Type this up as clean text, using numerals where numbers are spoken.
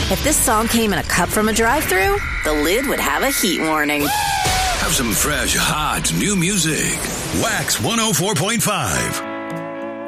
If this song came in a cup from a drive-thru, the lid would have a heat warning. Have some fresh, hot, new music. Wax 104.5.